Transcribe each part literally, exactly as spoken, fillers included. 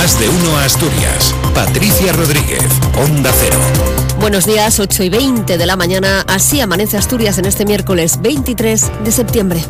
Más de uno Asturias. Patricia Rodríguez, Onda Cero. Buenos días, ocho y veinte de la mañana. Así amanece Asturias en este miércoles veintitrés de septiembre.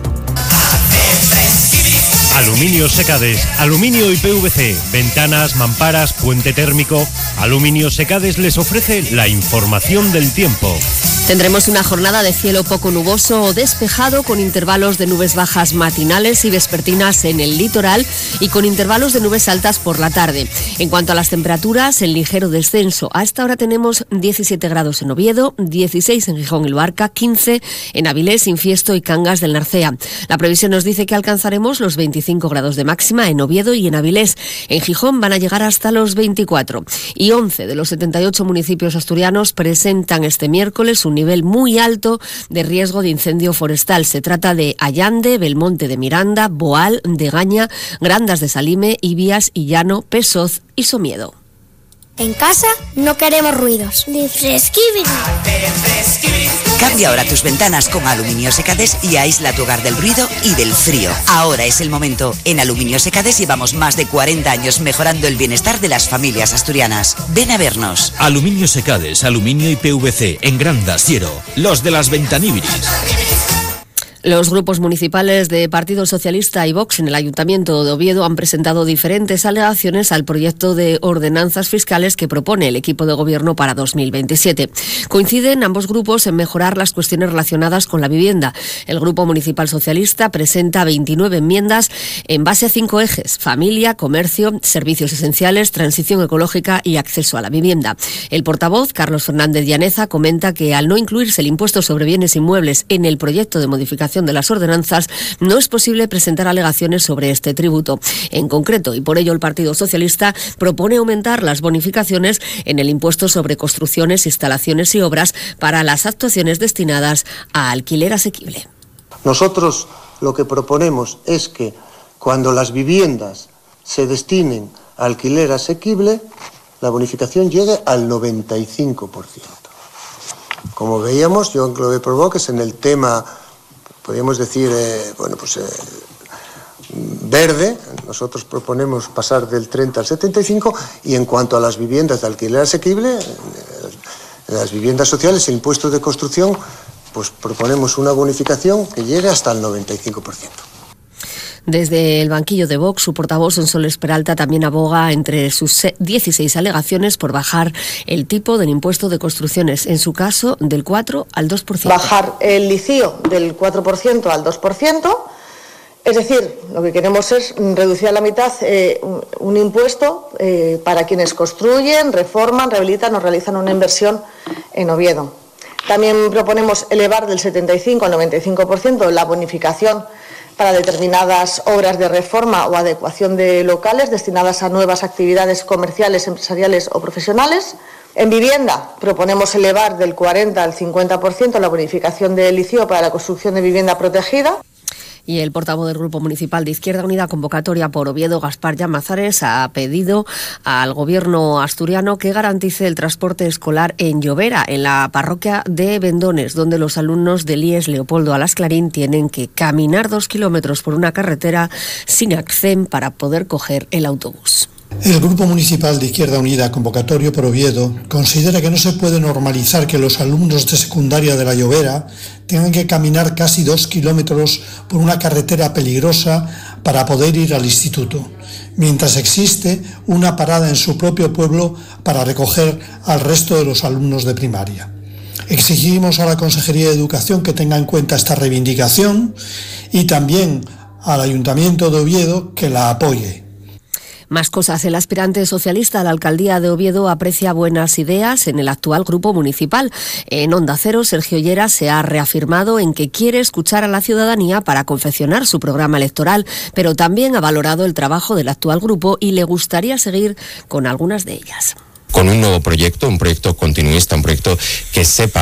Aluminio Secades, aluminio y P V C, ventanas, mamparas, puente térmico. Aluminio Secades les ofrece la información del tiempo. Tendremos una jornada de cielo poco nuboso o despejado, con intervalos de nubes bajas matinales y vespertinas en el litoral y con intervalos de nubes altas por la tarde. En cuanto a las temperaturas, en ligero descenso. A esta hora tenemos diecisiete grados en Oviedo, dieciséis en Gijón y Luarca, quince en Avilés, Infiesto y Cangas del Narcea. La previsión nos dice que alcanzaremos los veinticinco grados de máxima en Oviedo y en Avilés. En Gijón van a llegar hasta los veinticuatro. Y once de los setenta y ocho municipios asturianos presentan este miércoles un nivel muy alto de riesgo de incendio forestal. Se trata de Allande, Belmonte de Miranda, Boal, Degaña, Grandas de Salime, Ibias, Illano, Pesoz y Somiedo. En casa no queremos ruidos. Ni fresquibiri. Cambia ahora tus ventanas con Aluminio Secades y aísla tu hogar del ruido y del frío. Ahora es el momento. En Aluminio Secades llevamos más de cuarenta años mejorando el bienestar de las familias asturianas. Ven a vernos. Aluminio Secades, aluminio y P V C en Grandas, Siero. Los de las ventaníbiris. Los grupos municipales de Partido Socialista y Vox en el Ayuntamiento de Oviedo han presentado diferentes alegaciones al proyecto de ordenanzas fiscales que propone el equipo de gobierno para dos mil veintisiete. Coinciden ambos grupos en mejorar las cuestiones relacionadas con la vivienda. El Grupo Municipal Socialista presenta veintinueve enmiendas en base a cinco ejes: familia, comercio, servicios esenciales, transición ecológica y acceso a la vivienda. El portavoz, Carlos Fernández Llaneza, comenta que al no incluirse el impuesto sobre bienes inmuebles en el proyecto de modificación de las ordenanzas, no es posible presentar alegaciones sobre este tributo. En concreto, y por ello el Partido Socialista propone aumentar las bonificaciones en el impuesto sobre construcciones, instalaciones y obras para las actuaciones destinadas a alquiler asequible. Nosotros lo que proponemos es que cuando las viviendas se destinen a alquiler asequible, la bonificación llegue al noventa y cinco por ciento. Como veíamos, yo lo que provoco es en el tema, podríamos decir, eh, bueno, pues eh, verde. Nosotros proponemos pasar del treinta al setenta y cinco, y en cuanto a las viviendas de alquiler asequible, eh, las viviendas sociales, el impuesto de construcción, pues proponemos una bonificación que llegue hasta el noventa y cinco por ciento. Desde el banquillo de Vox, su portavoz Sonsoles Peralta también aboga entre sus dieciséis alegaciones por bajar el tipo del impuesto de construcciones, en su caso del cuatro al dos por ciento. Bajar el I C I O del cuatro por ciento al dos por ciento, es decir, lo que queremos es reducir a la mitad eh, un, un impuesto eh, para quienes construyen, reforman, rehabilitan o realizan una inversión en Oviedo. También proponemos elevar del setenta y cinco al noventa y cinco por ciento la bonificación para determinadas obras de reforma o adecuación de locales destinadas a nuevas actividades comerciales, empresariales o profesionales. En vivienda proponemos elevar del cuarenta al cincuenta por ciento la bonificación del I C I O para la construcción de vivienda protegida. Y el portavoz del Grupo Municipal de Izquierda Unida, convocatoria por Oviedo, Gaspar Llamazares, ha pedido al gobierno asturiano que garantice el transporte escolar en Llovera, en la parroquia de Vendones, donde los alumnos del I E S Leopoldo Alas Clarín tienen que caminar dos kilómetros por una carretera sin accén para poder coger el autobús. El Grupo Municipal de Izquierda Unida, convocatorio por Oviedo, considera que no se puede normalizar que los alumnos de secundaria de la Llovera tengan que caminar casi dos kilómetros por una carretera peligrosa para poder ir al instituto, mientras existe una parada en su propio pueblo para recoger al resto de los alumnos de primaria. Exigimos a la Consejería de Educación que tenga en cuenta esta reivindicación y también al Ayuntamiento de Oviedo que la apoye. Más cosas. El aspirante socialista a la alcaldía de Oviedo aprecia buenas ideas en el actual grupo municipal. En Onda Cero, Sergio Lleras se ha reafirmado en que quiere escuchar a la ciudadanía para confeccionar su programa electoral, pero también ha valorado el trabajo del actual grupo y le gustaría seguir con algunas de ellas. Con un nuevo proyecto, un proyecto continuista, un proyecto que sepa